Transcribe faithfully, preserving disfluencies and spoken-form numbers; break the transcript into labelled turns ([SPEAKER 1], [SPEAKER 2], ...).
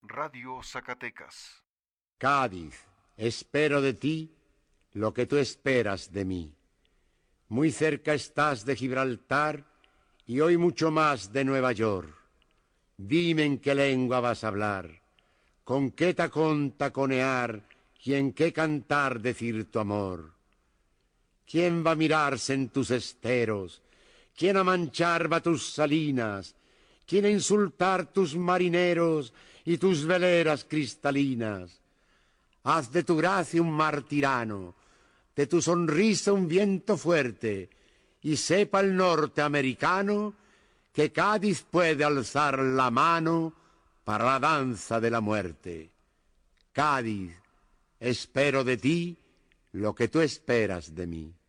[SPEAKER 1] Radio Zacatecas.
[SPEAKER 2] Cádiz, espero de ti lo que tú esperas de mí. Muy cerca estás de Gibraltar y hoy mucho más de Nueva York. Dime en qué lengua vas a hablar, con qué tacón taconear y en qué cantar decir tu amor. ¿Quién va a mirarse en tus esteros? ¿Quién a manchar va tus salinas? ¿Quién a insultar tus marineros y tus veleras cristalinas? Haz de tu gracia un mar tirano, de tu sonrisa un viento fuerte, y sepa el norteamericano que Cádiz puede alzar la mano para la danza de la muerte. Cádiz, espero de ti lo que tú esperas de mí.